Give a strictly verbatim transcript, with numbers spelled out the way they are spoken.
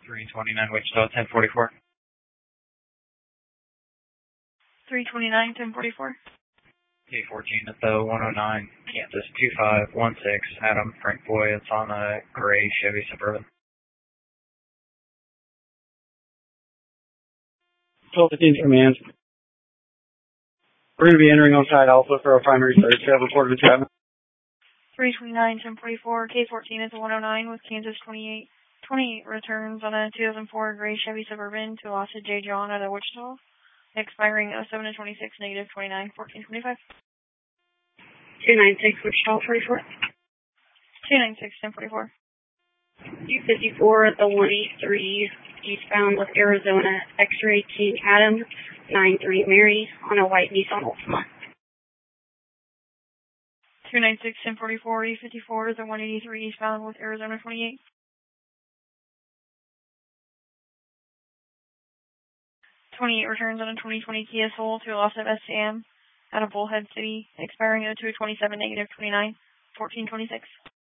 three twenty-nine Wichita, ten forty-four. three twenty-nine, ten forty-four. K fourteen at the one oh nine, Kansas two five one six, Adam Frank Boy. It's on a gray Chevy Suburban. twelve fifteen command. We're going to be entering on side Alpha for our primary search. We have reported entrapment. three twenty-nine, ten forty-four, K fourteen at the one oh nine with Kansas twenty-eight. twenty-eight returns on a two thousand four gray Chevy Suburban to Lost J. John out of Wichita, expiring oh seven twenty-six, negative twenty-nine, fourteen twenty-five. two ninety-six Wichita, forty-four. two ninety-six, ten forty-four. two fifty-four at the one eighty-three, eastbound with Arizona, X-ray King Adam, nine three Mary, on a white Nissan Altima. two ninety-six, ten forty-four, E fifty-four at the one eighty-three, eastbound with Arizona twenty-eight. twenty-eight returns on a twenty twenty Kia Soul to Los Angeles S C M out of Bullhead City, expiring oh two twenty-seven, negative twenty-nine, fourteen twenty-six.